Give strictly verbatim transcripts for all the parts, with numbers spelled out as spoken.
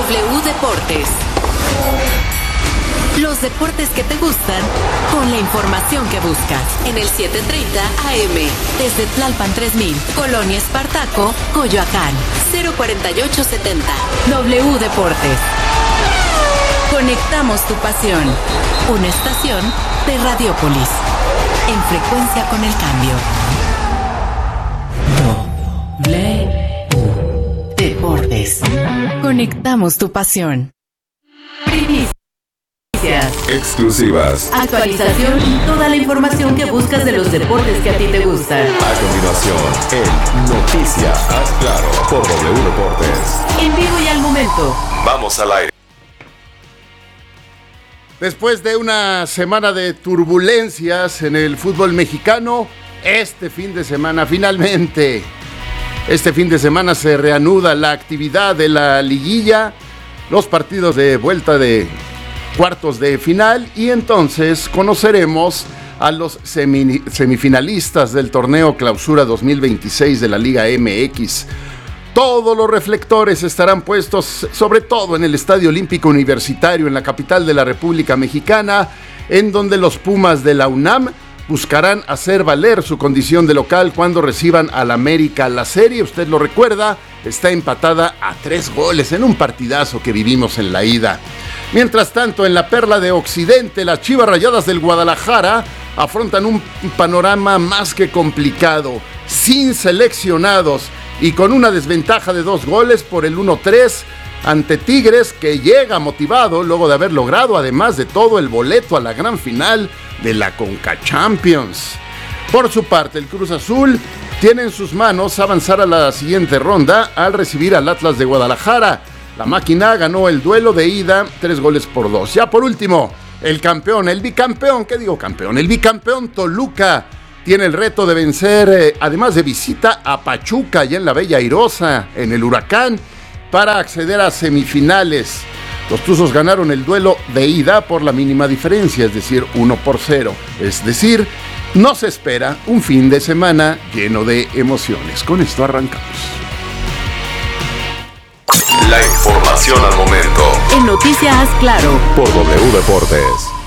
W Deportes. Los deportes que te gustan, con la información que buscas. En el siete treinta A M, desde Tlalpan tres mil, Colonia Espartaco, Coyoacán, cero cuarenta y ocho setenta. W Deportes. Conectamos tu pasión. Una estación de Radiopolis. En frecuencia con el cambio. W Deportes. Conectamos tu pasión. Primicias. Exclusivas. Actualización y toda la información que buscas de los deportes que a ti te gustan. A continuación, en Noticias Haz Claro por W Deportes. En vivo y al momento. Vamos al aire. Después de una semana de turbulencias en el fútbol mexicano, este fin de semana finalmente, este fin de semana se reanuda la actividad de la liguilla, los partidos de vuelta de cuartos de final, y entonces conoceremos a los semi- semifinalistas del torneo Clausura dos mil veintiséis de la Liga M X. Todos los reflectores estarán puestos, sobre todo en el Estadio Olímpico Universitario, en la capital de la República Mexicana, en donde los Pumas de la UNAM buscarán hacer valer su condición de local cuando reciban al América. La serie, usted lo recuerda, está empatada a tres goles en un partidazo que vivimos en la ida. Mientras tanto, en la Perla de Occidente, las Chivas Rayadas del Guadalajara afrontan un panorama más que complicado, sin seleccionados y con una desventaja de dos goles por el uno tres ante Tigres, que llega motivado luego de haber logrado, además de todo, el boleto a la gran final de la Conca Champions. Por su parte, el Cruz Azul tiene en sus manos avanzar a la siguiente ronda al recibir al Atlas de Guadalajara. La máquina ganó el duelo de ida, tres goles por dos. Ya por último, el campeón, el bicampeón, ¿qué digo campeón? El bicampeón Toluca tiene el reto de vencer, eh, además de visita, a Pachuca, allá en la Bella Airosa, en el Huracán, para acceder a semifinales. Los Tuzos ganaron el duelo de ida por la mínima diferencia, es decir, uno por cero. Es decir, no se espera un fin de semana lleno de emociones. Con esto arrancamos. La información al momento. En Noticias Claro por W Deportes.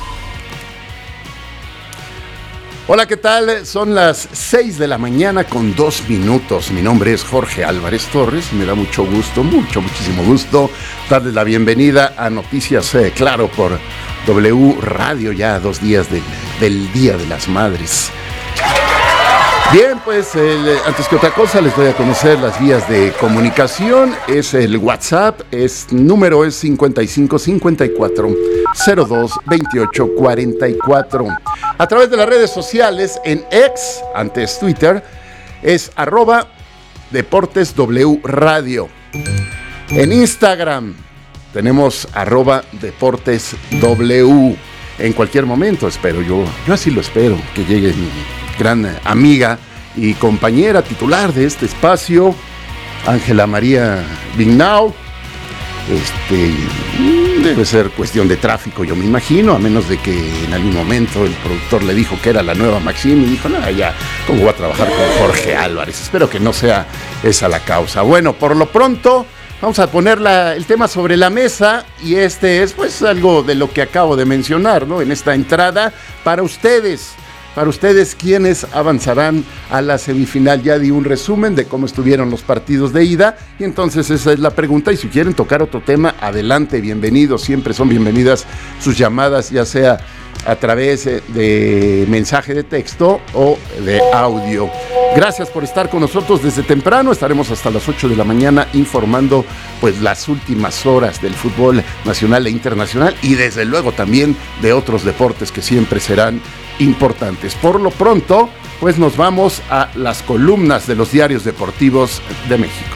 Hola, ¿qué tal? Son las seis de la mañana con dos minutos. Mi nombre es Jorge Álvarez Torres y me da mucho gusto, mucho, muchísimo gusto darles la bienvenida a Noticias eh, Claro por W Radio, ya dos días de, del Día de las Madres. Bien, pues el, antes que otra cosa les doy a conocer las vías de comunicación. Es el WhatsApp, es número es cincuenta y cinco cincuenta y cuatro cero dos veintiocho cuarenta y cuatro. A través de las redes sociales, en X, antes Twitter, es arroba Deportes W Radio. En Instagram tenemos arroba Deportes W. En cualquier momento espero, yo, yo así lo espero, que llegue mi gran amiga y compañera titular de este espacio, Ángela María Vignau. Este, debe ser cuestión de tráfico, yo me imagino, a menos de que en algún momento el productor le dijo que era la nueva Maxim y dijo, no, ya, ¿cómo voy a trabajar con Jorge Álvarez? Espero que no sea esa la causa. Bueno, por lo pronto vamos a poner la, el tema sobre la mesa, y este es pues algo de lo que acabo de mencionar, ¿no? En esta entrada, para ustedes, para ustedes quienes avanzarán a la semifinal. Ya di un resumen de cómo estuvieron los partidos de ida, y entonces esa es la pregunta, y si quieren tocar otro tema, adelante, bienvenidos, siempre son bienvenidas sus llamadas, ya sea a través de mensaje de texto o de audio. Gracias por estar con nosotros desde temprano. Estaremos hasta las ocho de la mañana informando pues las últimas horas del fútbol nacional e internacional, y desde luego también de otros deportes que siempre serán importantes. Por lo pronto, pues nos vamos a las columnas de los diarios deportivos de México.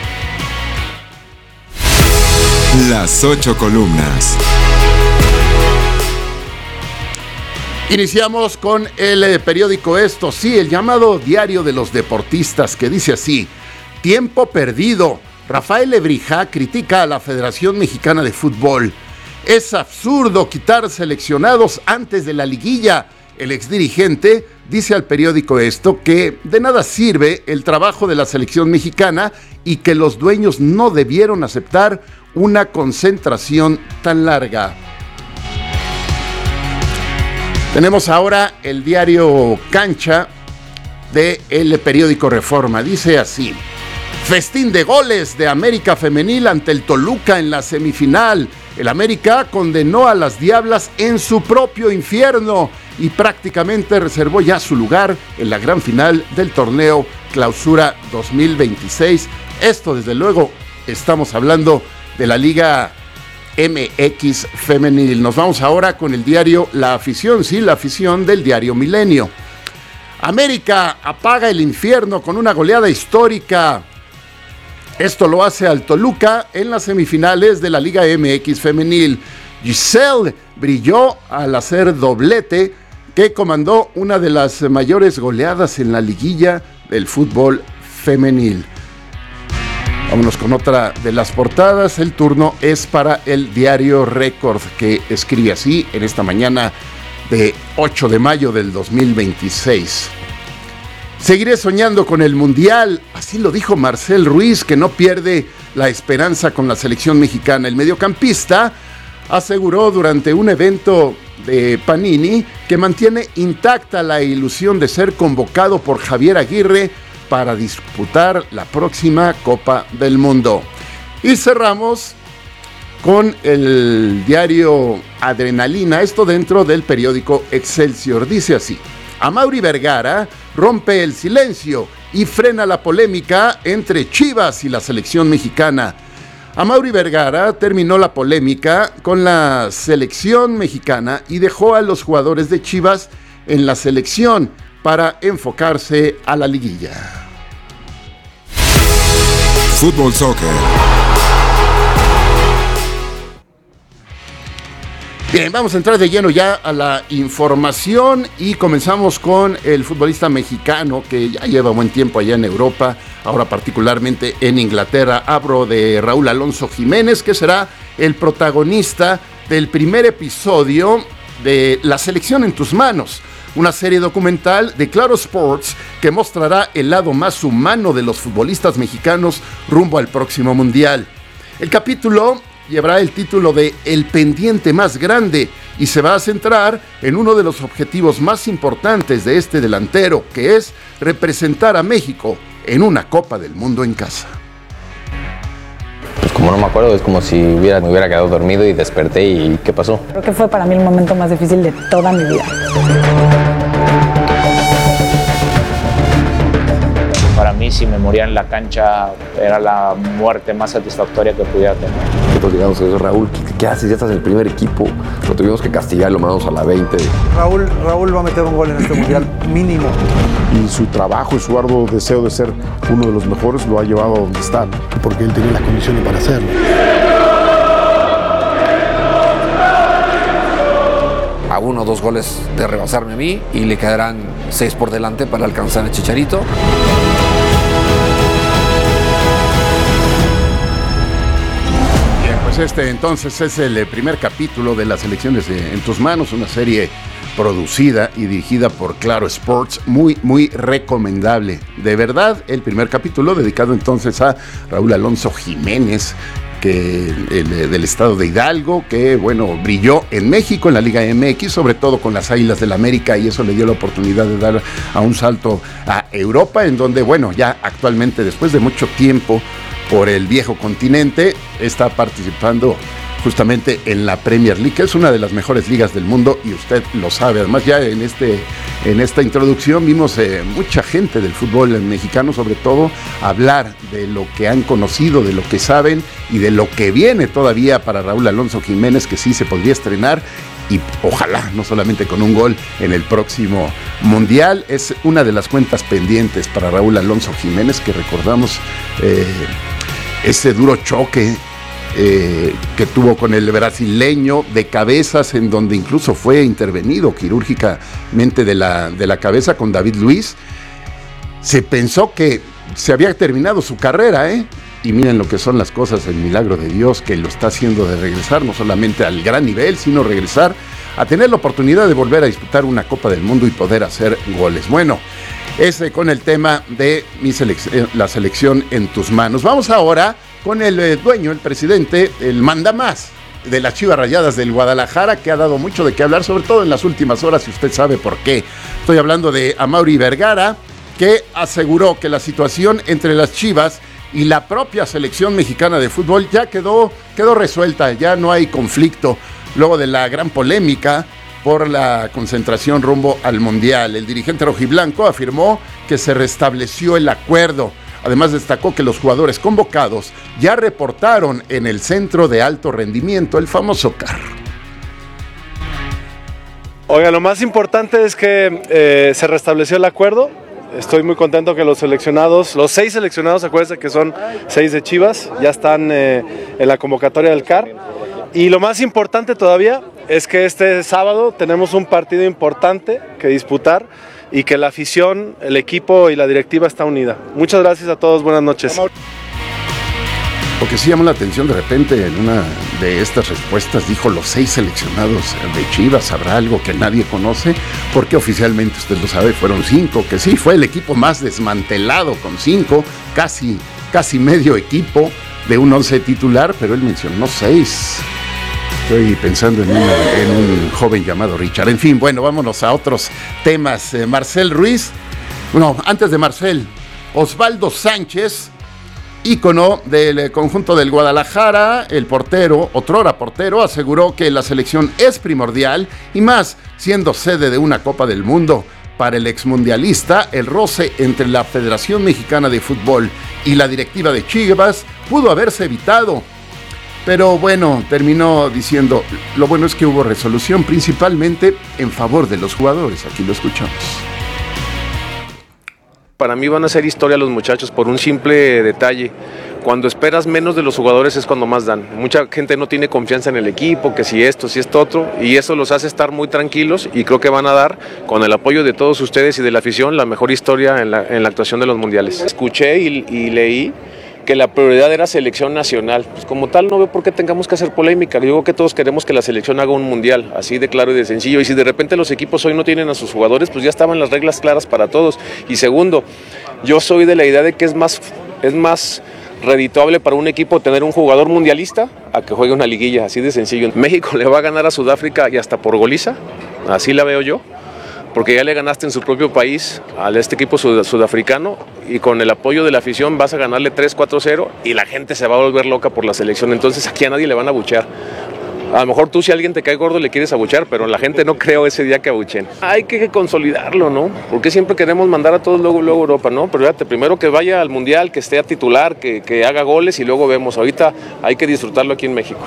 Las ocho columnas. Iniciamos con el eh, periódico Esto Sí, el llamado Diario de los Deportistas, que dice así: tiempo perdido. Rafael Lebrija critica a la Federación Mexicana de Fútbol. Es absurdo quitar seleccionados antes de la liguilla. El exdirigente dice al periódico Esto que de nada sirve el trabajo de la selección mexicana y que los dueños no debieron aceptar una concentración tan larga? Tenemos ahora el diario Cancha de el periódico Reforma. Dice así: festín de goles de América Femenil ante el Toluca en la semifinal. El América condenó a las Diablas en su propio infierno y prácticamente reservó ya su lugar en la gran final del torneo Clausura dos mil veintiséis. Esto, desde luego, estamos hablando de la Liga M X Femenil. Nos vamos ahora con el diario La Afición, sí, la afición del diario Milenio. América apaga el infierno con una goleada histórica. Esto lo hace al Toluca en las semifinales de la Liga M X Femenil. Giselle brilló al hacer doblete que comandó una de las mayores goleadas en la liguilla del fútbol femenil. Vámonos con otra de las portadas. El turno es para el diario Récord, que escribe así en esta mañana de ocho de mayo del dos mil veintiséis. Seguiré soñando con el Mundial, así lo dijo Marcel Ruiz, que no pierde la esperanza con la selección mexicana. El mediocampista aseguró durante un evento de Panini que mantiene intacta la ilusión de ser convocado por Javier Aguirre para disputar la próxima Copa del Mundo. Y cerramos con el diario Adrenalina, esto dentro del periódico Excelsior. Dice así: Amaury Vergara rompe el silencio y frena la polémica entre Chivas y la selección mexicana. Amaury Vergara terminó la polémica con la selección mexicana y dejó a los jugadores de Chivas en la selección para enfocarse a la liguilla. Fútbol Soccer. Bien, vamos a entrar de lleno ya a la información y comenzamos con el futbolista mexicano que ya lleva buen tiempo allá en Europa, ahora particularmente en Inglaterra. Hablo de Raúl Alonso Jiménez, que será el protagonista del primer episodio de La Selección en tus Manos, una serie documental de Claro Sports que mostrará el lado más humano de los futbolistas mexicanos rumbo al próximo Mundial. El capítulo llevará el título de El pendiente más grande y se va a centrar en uno de los objetivos más importantes de este delantero, que es representar a México en una Copa del Mundo en casa. Pues como no me acuerdo, es como si hubiera, me hubiera quedado dormido y desperté y ¿qué pasó? Creo que fue para mí el momento más difícil de toda mi vida. Para mí, si me moría en la cancha, era la muerte más satisfactoria que pudiera tener. Nosotros llegamos a decir: Raúl, ¿qué, ¿qué haces? Ya estás en el primer equipo. Lo tuvimos que castigar, lo mandamos a la veinte. Raúl, Raúl va a meter un gol en este mundial, mínimo. Y su trabajo y su arduo deseo de ser uno de los mejores lo ha llevado a donde está, porque él tenía las condiciones para hacerlo. A uno o dos goles de rebasarme a mí y le quedarán seis por delante para alcanzar el Chicharito. Bien, pues este entonces es el primer capítulo de Las Elecciones en tus Manos, una serie producida y dirigida por Claro Sports, muy, muy recomendable. De verdad, el primer capítulo dedicado entonces a Raúl Alonso Jiménez, que el, del estado de Hidalgo, que bueno, brilló en México en la Liga M X, sobre todo con las Águilas del América, y eso le dio la oportunidad de dar a un salto a Europa, en donde bueno, ya actualmente, después de mucho tiempo por el viejo continente, está participando justamente en la Premier League, que es una de las mejores ligas del mundo, y usted lo sabe. Además, ya en este en esta introducción vimos eh, mucha gente del fútbol mexicano, sobre todo, hablar de lo que han conocido, de lo que saben y de lo que viene todavía para Raúl Alonso Jiménez, que sí se podría estrenar, y ojalá no solamente con un gol en el próximo Mundial. Es una de las cuentas pendientes para Raúl Alonso Jiménez, que recordamos eh, ese duro choque Eh, que tuvo con el brasileño de cabezas, en donde incluso fue intervenido quirúrgicamente de la, de la cabeza con David Luiz. Se pensó que se había terminado su carrera, ¿eh? Y miren lo que son las cosas, el milagro de Dios que lo está haciendo de regresar, no solamente al gran nivel, sino regresar a tener la oportunidad de volver a disputar una Copa del Mundo y poder hacer goles. Bueno, ese con el tema de mi selec- la selección en tus manos. Vamos ahora con el eh, dueño, el presidente, el mandamás de las Chivas Rayadas del Guadalajara, que ha dado mucho de qué hablar, sobre todo en las últimas horas, y usted sabe por qué. Estoy hablando de Amaury Vergara, que aseguró que la situación entre las Chivas y la propia selección mexicana de fútbol ya quedó, quedó resuelta, ya no hay conflicto, luego de la gran polémica por la concentración rumbo al Mundial. El dirigente rojiblanco afirmó que se restableció el acuerdo. Además destacó que los jugadores convocados ya reportaron en el centro de alto rendimiento, el famoso C A R. Oiga, lo más importante es que eh, se restableció el acuerdo. Estoy muy contento que los seleccionados, los seis seleccionados, acuérdense que son seis de Chivas, ya están eh, en la convocatoria del C A R. Y lo más importante todavía es que este sábado tenemos un partido importante que disputar y que la afición, el equipo y la directiva está unida. Muchas gracias a todos, buenas noches. Lo que sí llamó la atención de repente en una de estas respuestas dijo los seis seleccionados de Chivas, ¿habrá algo que nadie conoce? Porque oficialmente, usted lo sabe, fueron cinco, que sí, fue el equipo más desmantelado con cinco, casi, casi medio equipo de un once titular, pero él mencionó seis. Estoy pensando en, una, en un joven llamado Richard. En fin, bueno, vámonos a otros temas. Eh, Marcel Ruiz, no, antes de Marcel, Osvaldo Sánchez, ícono del conjunto del Guadalajara, el portero, otrora portero, aseguró que la selección es primordial y más siendo sede de una Copa del Mundo. Para el exmundialista, el roce entre la Federación Mexicana de Fútbol y la directiva de Chivas pudo haberse evitado. Pero bueno, terminó diciendo, lo bueno es que hubo resolución principalmente en favor de los jugadores. Aquí lo escuchamos. Para mí van a ser historia los muchachos por un simple detalle. Cuando esperas menos de los jugadores es cuando más dan. Mucha gente no tiene confianza en el equipo, que si esto, si esto otro, y eso los hace estar muy tranquilos y creo que van a dar, con el apoyo de todos ustedes y de la afición, la mejor historia en la, en la actuación de los mundiales. Escuché y, y leí que la prioridad era selección nacional. Pues como tal no veo por qué tengamos que hacer polémica. Yo creo que todos queremos que la selección haga un mundial, así de claro y de sencillo. Y si de repente los equipos hoy no tienen a sus jugadores, pues ya estaban las reglas claras para todos. Y segundo, yo soy de la idea de que es más, es más redituable para un equipo tener un jugador mundialista a que juegue una liguilla, así de sencillo. México le va a ganar a Sudáfrica y hasta por goliza, así la veo yo. Porque ya le ganaste en su propio país a este equipo sud sudafricano y con el apoyo de la afición vas a ganarle tres cuatro cero y la gente se va a volver loca por la selección. Entonces aquí a nadie le van a abuchear. A lo mejor tú si alguien te cae gordo le quieres abuchear, pero la gente no creo ese día que abuchen. Hay que consolidarlo, ¿no? Porque siempre queremos mandar a todos luego, luego a Europa, ¿no? Pero fíjate, primero que vaya al Mundial, que esté a titular, que, que haga goles y luego vemos. Ahorita hay que disfrutarlo aquí en México.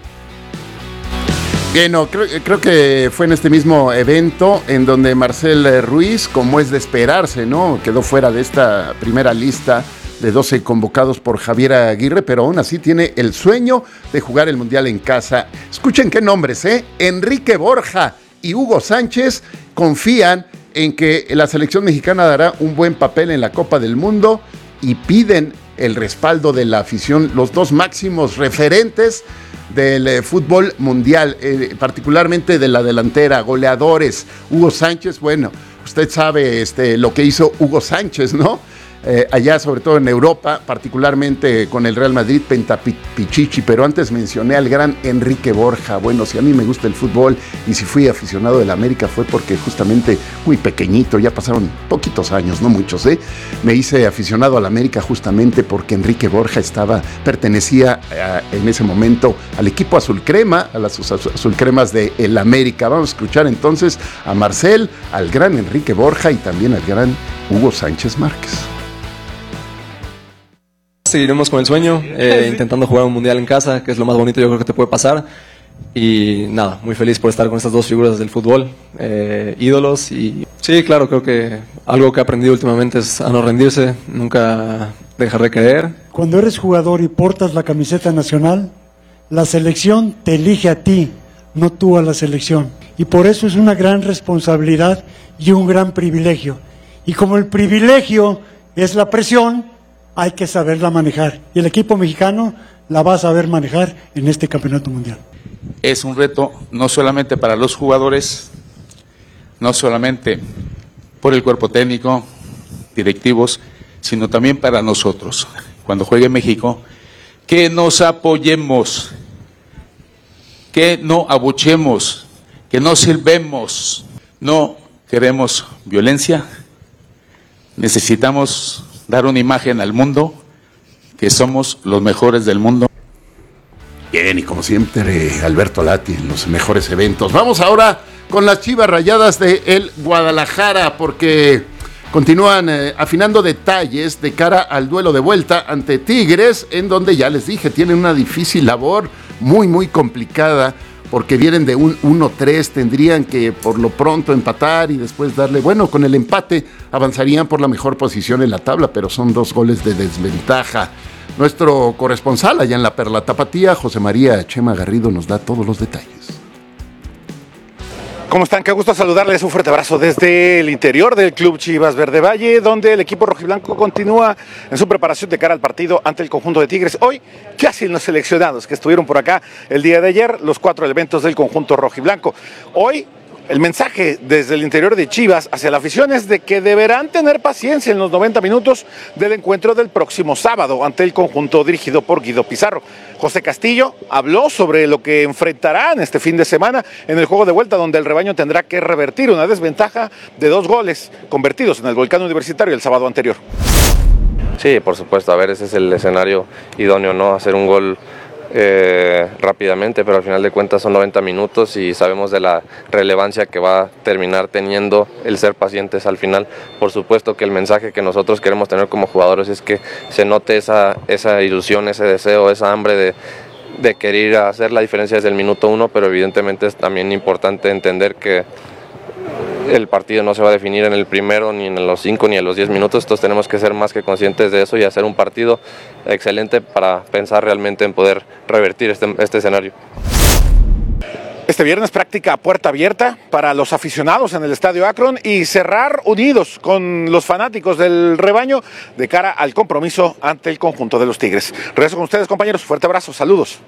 Bien, no, creo, creo que fue en este mismo evento en donde Marcel Ruiz, como es de esperarse, ¿no? Quedó fuera de esta primera lista de doce convocados por Javier Aguirre, pero aún así tiene el sueño de jugar el Mundial en casa. Escuchen qué nombres, ¿eh? Enrique Borja y Hugo Sánchez confían en que la selección mexicana dará un buen papel en la Copa del Mundo y piden el respaldo de la afición, los dos máximos referentes del eh, fútbol mundial, eh, particularmente de la delantera, goleadores. Hugo Sánchez, bueno, usted sabe este, lo que hizo Hugo Sánchez, ¿no? Eh, allá sobre todo en Europa, particularmente con el Real Madrid, Pentapichichi, pero antes mencioné al gran Enrique Borja. Bueno, si a mí me gusta el fútbol y si fui aficionado del América fue porque justamente muy pequeñito, ya pasaron poquitos años, no muchos, ¿eh? Me hice aficionado al América justamente porque Enrique Borja estaba, pertenecía a, en ese momento al equipo azul crema, a las azul cremas de el América. Vamos a escuchar entonces a Marcel, al gran Enrique Borja y también al gran Hugo Sánchez Márquez. Seguiremos con el sueño, eh, intentando jugar un mundial en casa, que es lo más bonito yo creo que te puede pasar. Y nada, muy feliz por estar con estas dos figuras del fútbol, eh, ídolos. Y sí, claro, creo que algo que he aprendido últimamente es a no rendirse, nunca dejar de creer. Cuando eres jugador y portas la camiseta nacional, la selección te elige a ti, no tú a la selección. Y por eso es una gran responsabilidad y un gran privilegio. Y como el privilegio es la presión, hay que saberla manejar. Y el equipo mexicano la va a saber manejar en este campeonato mundial. Es un reto no solamente para los jugadores, no solamente por el cuerpo técnico, directivos, sino también para nosotros. Cuando juegue México, que nos apoyemos, que no abuchemos, que no silbemos. No queremos violencia. Necesitamos dar una imagen al mundo que somos los mejores del mundo. Bien, y como siempre, Alberto Lati en los mejores eventos. Vamos ahora con las Chivas Rayadas de el Guadalajara, porque continúan eh, afinando detalles de cara al duelo de vuelta ante Tigres, en donde ya les dije, tienen una difícil labor, muy, muy complicada, porque vienen de un uno tres, tendrían que por lo pronto empatar y después darle, bueno, con el empate avanzarían por la mejor posición en la tabla, pero son dos goles de desventaja. Nuestro corresponsal allá en la Perla Tapatía, José María Chema Garrido, nos da todos los detalles. ¿Cómo están? Qué gusto saludarles, un fuerte abrazo desde el interior del Club Chivas Verde Valle, donde el equipo rojiblanco continúa en su preparación de cara al partido ante el conjunto de Tigres. Hoy, ¿qué hacen los seleccionados que estuvieron por acá el día de ayer? Los cuatro elementos del conjunto rojiblanco. Hoy, el mensaje desde el interior de Chivas hacia la afición es de que deberán tener paciencia en los noventa minutos del encuentro del próximo sábado ante el conjunto dirigido por Guido Pizarro. José Castillo habló sobre lo que enfrentarán este fin de semana en el juego de vuelta, donde el rebaño tendrá que revertir una desventaja de dos goles convertidos en el Volcán Universitario el sábado anterior. Sí, por supuesto, a ver, ese es el escenario idóneo, ¿no? Hacer un gol Eh, rápidamente, pero al final de cuentas son noventa minutos y sabemos de la relevancia que va a terminar teniendo el ser pacientes al final. Por supuesto que el mensaje que nosotros queremos tener como jugadores es que se note esa, esa ilusión, ese deseo, esa hambre de, de querer hacer la diferencia desde el minuto uno, pero evidentemente es también importante entender que el partido no se va a definir en el primero, ni en los cinco, ni en los diez minutos. Entonces tenemos que ser más que conscientes de eso y hacer un partido excelente para pensar realmente en poder revertir este, este escenario. Este viernes práctica a puerta abierta para los aficionados en el Estadio Akron y cerrar unidos con los fanáticos del rebaño de cara al compromiso ante el conjunto de los Tigres. Regreso con ustedes, compañeros. Fuerte abrazo. Saludos.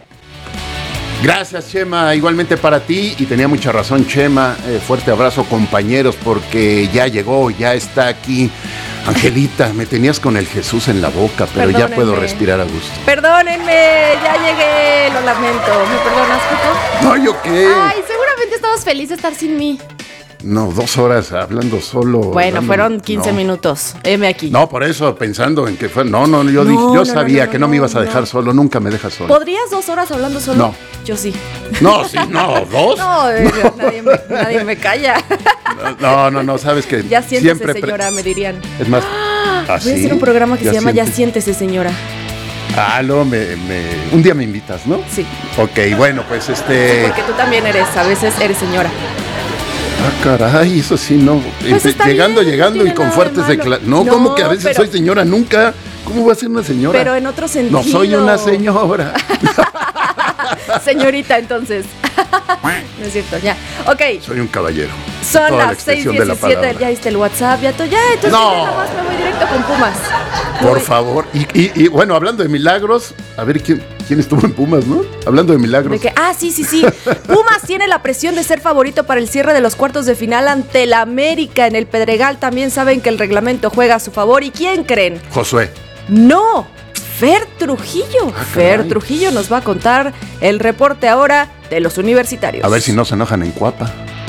Gracias, Chema, igualmente para ti, y tenía mucha razón, Chema, eh, fuerte abrazo, compañeros, porque ya llegó, ya está aquí. Angelita, me tenías con el Jesús en la boca, pero Perdónenme. Ya puedo respirar a gusto. Perdónenme, ya llegué, lo lamento. ¿Me perdonas, Coco? No, ¿yo qué? Ay, seguramente estabas feliz de estar sin mí. No, dos horas hablando solo. Bueno, hablando, fueron quince no. minutos. Heme aquí. No, por eso, pensando en que fue. No, no, yo, no, dije, yo no, sabía no, no, que no, no me ibas a dejar no. solo, nunca me dejas solo. ¿Podrías dos horas hablando solo? No. Yo sí. No, sí, no, dos. No, eh, nadie, me, nadie me calla. No, no, no, sabes que. Ya siéntese, siempre señora, me dirían. Es más. ¿así? Voy a hacer un programa que ya se llama siéntese. Ya siéntese, señora. Ah, no, me, me, un día me invitas, ¿no? Sí. Ok, bueno, pues este. Sí, porque tú también eres, a veces eres señora. Ah, caray, eso sí, no. Pues llegando, bien, llegando no y con fuertes declaraciones. No, no, como que a veces pero, soy señora, nunca. ¿Cómo voy a ser una señora? Pero en otro sentido. No soy una señora. Señorita, entonces. No es cierto, ya. Ok. Soy un caballero. Son Toda las seis diecisiete, ya viste el WhatsApp, ya, to, ya entonces no. ya nada más me voy directo con Pumas. Por voy. favor. Y, y, y bueno, hablando de milagros, a ver quién, quién estuvo en Pumas, ¿no? Hablando de milagros. ¿De qué? Ah, sí, sí, sí. Pumas tiene la presión de ser favorito para el cierre de los cuartos de final ante el América en el Pedregal. También saben que el reglamento juega a su favor. ¿Y quién creen? Josué. No. Fer Trujillo. Ah, Fer Trujillo nos va a contar el reporte ahora de los universitarios. A ver si no se enojan en Cuapa.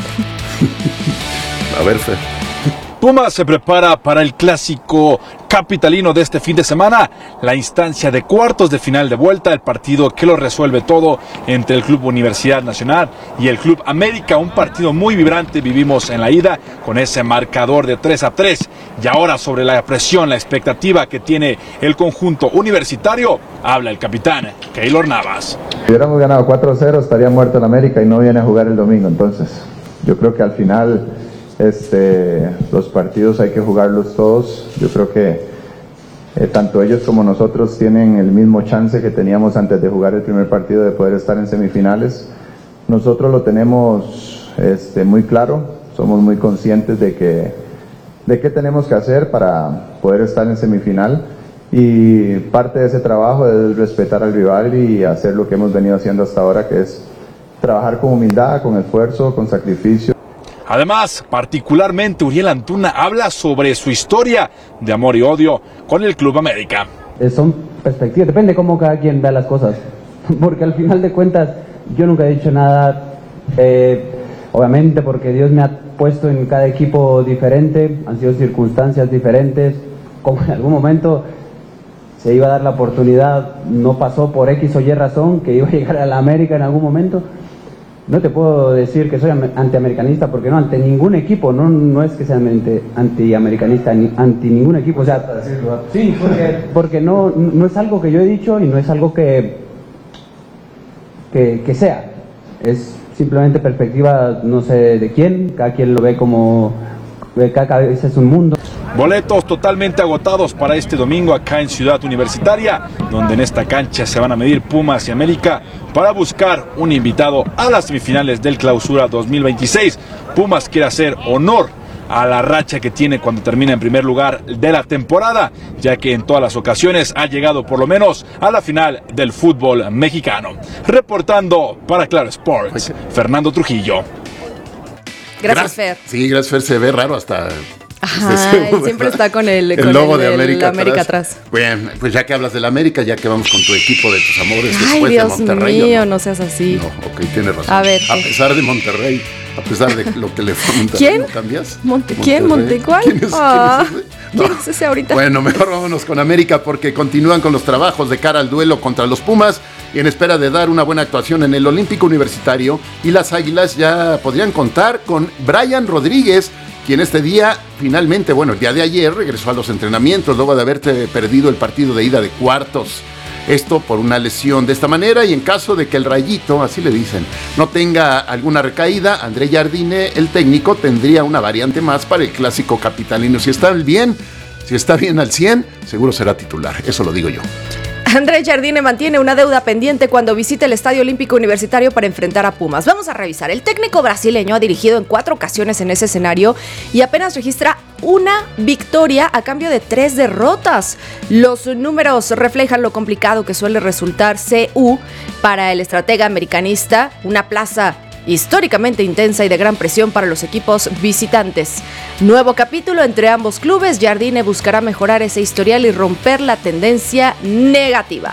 A ver, Fer. Pumas se prepara para el clásico capitalino de este fin de semana, la instancia de cuartos de final de vuelta, el partido que lo resuelve todo entre el Club Universidad Nacional y el Club América, un partido muy vibrante vivimos en la ida con ese marcador de tres a tres, y ahora sobre la presión, la expectativa que tiene el conjunto universitario, habla el capitán Keylor Navas. Si hubiéramos ganado cuatro a cero estaría muerto el América y no viene a jugar el domingo, entonces yo creo que al final Este, los partidos hay que jugarlos todos. Yo creo que eh, tanto ellos como nosotros tienen el mismo chance que teníamos antes de jugar el primer partido de poder estar en semifinales. Nosotros lo tenemos este, muy claro, somos muy conscientes de que de qué tenemos que hacer para poder estar en semifinal, y parte de ese trabajo es respetar al rival y hacer lo que hemos venido haciendo hasta ahora, que es trabajar con humildad, con esfuerzo, con sacrificio. Además, particularmente Uriel Antuna habla sobre su historia de amor y odio con el Club América. eh, son perspectivas, depende cómo cada quien vea las cosas, porque al final de cuentas yo nunca he dicho nada, eh, obviamente porque Dios me ha puesto en cada equipo diferente, han sido circunstancias diferentes, como en algún momento se iba a dar la oportunidad, no pasó por X o Y razón, que iba a llegar a la América en algún momento. No te puedo decir que soy antiamericanista, porque no, ante ningún equipo, no, no es que sea antiamericanista, ni anti ningún equipo, o sea, sí, porque, porque no, no es algo que yo he dicho y no es algo que, que, que sea, es simplemente perspectiva, no sé de quién, cada quien lo ve como, cada cabeza es un mundo. Boletos totalmente agotados para este domingo acá en Ciudad Universitaria, donde en esta cancha se van a medir Pumas y América para buscar un invitado a las semifinales del Clausura dos mil veintiséis. Pumas quiere hacer honor a la racha que tiene cuando termina en primer lugar de la temporada, ya que en todas las ocasiones ha llegado por lo menos a la final del fútbol mexicano. Reportando para Claro Sports, Fernando Trujillo. Gracias, Fer. Sí, gracias, Fer. Se ve raro hasta... Ajá, él siempre está con el, el con logo el, de América, América atrás. atrás. Bueno, pues ya que hablas del América, ya que vamos con tu equipo de tus amores Ay, después Dios de Monterrey. mío, no? no seas así. No, ok, tienes razón. A ver. A pesar de Monterrey, a pesar de lo que le fue a Monterrey, ¿Quién? ¿no cambias? Monte, ¿Quién? ¿Monte cuál? ¿Quién es, ah, ¿quién es ese? ¿Quién No. es ese ahorita? Bueno, mejor vámonos con América porque continúan con los trabajos de cara al duelo contra los Pumas y en espera de dar una buena actuación en el Olímpico Universitario, y las Águilas ya podrían contar con Brian Rodríguez, quien este día, finalmente, bueno, el día de ayer regresó a los entrenamientos luego de haberte perdido el partido de ida de cuartos. Esto por una lesión de esta manera, y en caso de que el Rayito, así le dicen, no tenga alguna recaída, André Jardine, el técnico, tendría una variante más para el clásico capitalino. Si está bien, si está bien al cien, seguro será titular, eso lo digo yo. André Jardine mantiene una deuda pendiente cuando visita el Estadio Olímpico Universitario para enfrentar a Pumas. Vamos a revisar. El técnico brasileño ha dirigido en cuatro ocasiones en ese escenario y apenas registra una victoria a cambio de tres derrotas. Los números reflejan lo complicado que suele resultar C U para el estratega americanista, una plaza históricamente intensa y de gran presión para los equipos visitantes. Nuevo capítulo entre ambos clubes. Jardine buscará mejorar ese historial y romper la tendencia negativa.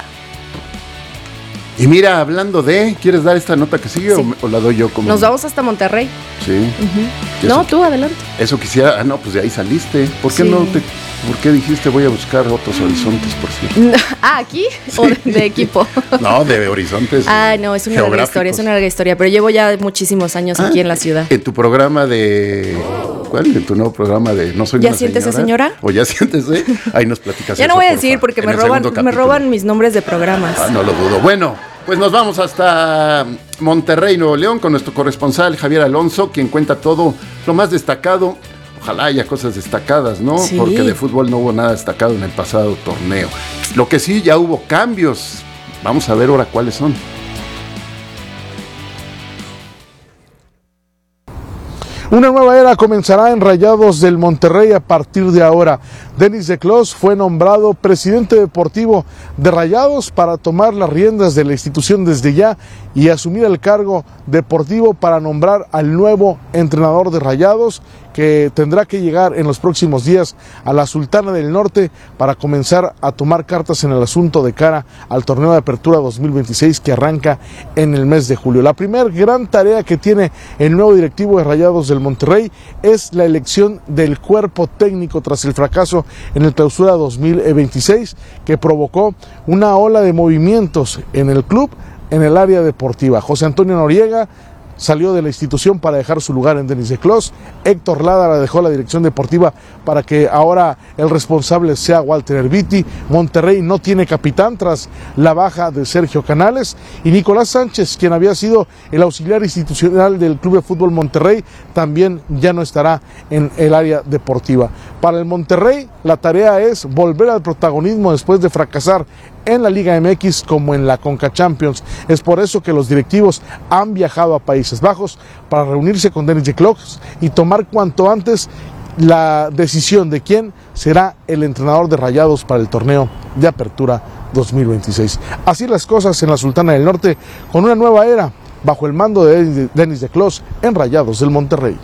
Y mira, hablando de, ¿quieres dar esta nota que sigue sí. o, o la doy yo? Como... Nos vamos hasta Monterrey. Sí. Uh-huh. No, tú adelante. Eso quisiera, ah no, pues de ahí saliste. ¿Por qué sí. no te, por qué dijiste voy a buscar otros horizontes, por cierto? Ah, ¿aquí? Sí. ¿O de, de equipo? No, de horizontes. Ah, no, es una larga historia, es una larga historia, pero llevo ya muchísimos años ah, aquí en la ciudad. En tu programa de, ¿cuál? En tu nuevo programa de No soy ¿Ya una siéntese, señora? señora? O ya siéntese, ahí nos platicas. Ya eso, no voy a porfa, decir porque me roban, me roban mis nombres de programas. Ah, no lo dudo. Bueno, pues nos vamos hasta Monterrey, Nuevo León, con nuestro corresponsal Javier Alonso, quien cuenta todo lo más destacado. Ojalá haya cosas destacadas, ¿no? Sí. Porque de fútbol no hubo nada destacado en el pasado torneo. Lo que sí, ya hubo cambios. Vamos a ver ahora cuáles son. Una nueva era comenzará en Rayados del Monterrey a partir de ahora. Denis de Clos fue nombrado presidente deportivo de Rayados para tomar las riendas de la institución desde ya y asumir el cargo deportivo para nombrar al nuevo entrenador de Rayados, que tendrá que llegar en los próximos días a la Sultana del Norte para comenzar a tomar cartas en el asunto de cara al torneo de apertura dos mil veintiséis que arranca en el mes de julio. La primera gran tarea que tiene el nuevo directivo de Rayados del Monterrey es la elección del cuerpo técnico tras el fracaso en el Clausura dos mil veintiséis, que provocó una ola de movimientos en el club en el área deportiva. José Antonio Noriega salió de la institución para dejar su lugar en Denis de Clos. Héctor Ládara dejó la dirección deportiva para que ahora el responsable sea Walter Erviti. Monterrey no tiene capitán tras la baja de Sergio Canales, y Nicolás Sánchez, quien había sido el auxiliar institucional del Club de Fútbol Monterrey, también ya no estará en el área deportiva. Para el Monterrey, la tarea es volver al protagonismo después de fracasar en la Liga M X como en la Conca Champions. Es por eso que los directivos han viajado a Países Bajos para reunirse con Denis de Clos y tomar cuanto antes la decisión de quién será el entrenador de Rayados para el torneo de apertura dos mil veintiséis. Así las cosas en la Sultana del Norte, con una nueva era bajo el mando de Denis de Clos en Rayados del Monterrey.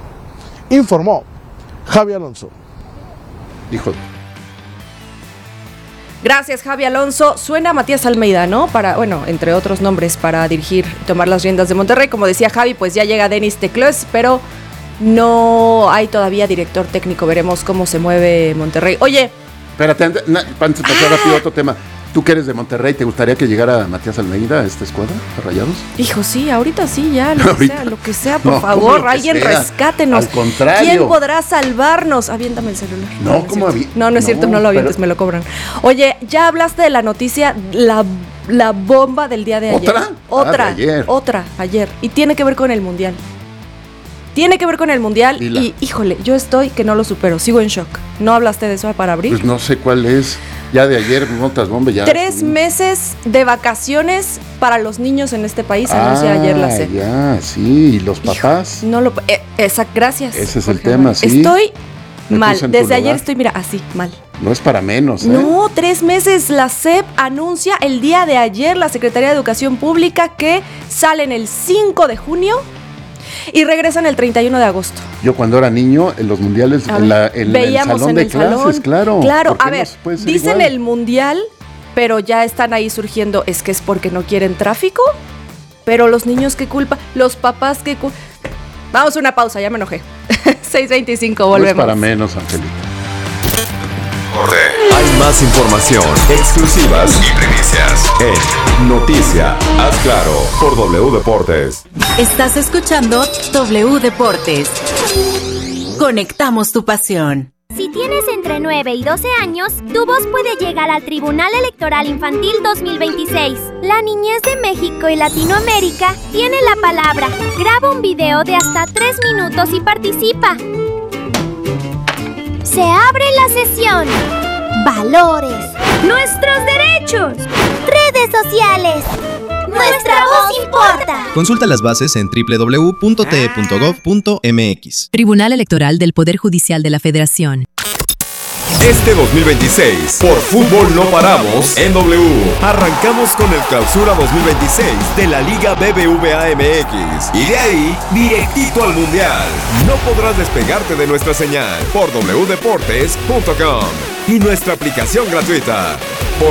Informó Javier Alonso. Dijo. Gracias, Javi Alonso. Suena Matías Almeida, ¿no? Para, bueno, entre otros nombres, para dirigir, tomar las riendas de Monterrey. Como decía Javi, pues ya llega Denis Teclés, pero no hay todavía director técnico. Veremos cómo se mueve Monterrey. Oye. Espérate, antes de pasar rápido a otro tema. ¿Tú que eres de Monterrey, te gustaría que llegara Matías Almeida a esta escuadra, a Rayados? Hijo, sí, ahorita sí, ya, lo que sea, lo que sea, por no, favor, alguien sea. rescátenos. Al contrario. ¿Quién podrá salvarnos? Aviéntame el celular. No, no ¿cómo avi- No, no es cierto, no, no lo avientes, pero... me lo cobran. Oye, ya hablaste de la noticia, la, la bomba del día de ayer. ¿Otra? Otra, ah, de ayer. otra, ayer. Y tiene que ver con el Mundial. Tiene que ver con el Mundial Dila. Y, híjole, yo estoy que no lo supero, sigo en shock. ¿No hablaste de eso para abrir? Pues no sé cuál es. Ya de ayer, notas bomba, ya. Tres meses de vacaciones para los niños en este país, anuncia ah, ayer la C E P. Ya, sí, ¿y los papás? Hijo, no lo. Eh, esa, gracias. Ese es el tema, sí. Estoy Me mal. Desde ayer estoy, mira, así, mal. No es para menos, ¿eh? No, tres meses. La C E P anuncia el día de ayer, la Secretaría de Educación Pública, que salen el cinco de junio. Y regresan el treinta y uno de agosto. Yo cuando era niño, en los mundiales, ver, en, la, en veíamos el salón en de el clases, salón. claro. Claro, a ver, no dicen igual? el mundial, pero ya están ahí surgiendo, es que es porque no quieren tráfico. Pero los niños, ¿qué culpa? Los papás, ¿qué culpa? Vamos a una pausa, ya me enojé. seis veinticinco, volvemos. No es para menos, Angelita. Hay más información, exclusivas y primicias en Noticia. Haz claro por W Deportes. Estás escuchando W Deportes. Conectamos tu pasión. Si tienes entre nueve y doce años, tu voz puede llegar al Tribunal Electoral Infantil dos mil veintiséis. La niñez de México y Latinoamérica tiene la palabra. Graba un video de hasta tres minutos y participa. Se abre la sesión. Valores. Nuestros derechos. Redes sociales. Nuestra voz importa. Consulta las bases en doble u doble u doble u punto t e punto gov punto m x. Tribunal Electoral del Poder Judicial de la Federación. Este dos mil veintiséis, por Fútbol No Paramos, en W. Arrancamos con el Clausura dos mil veintiséis de la Liga B B V A M X. Y de ahí, directito al Mundial. No podrás despegarte de nuestra señal por doble u deportes punto com y nuestra aplicación gratuita.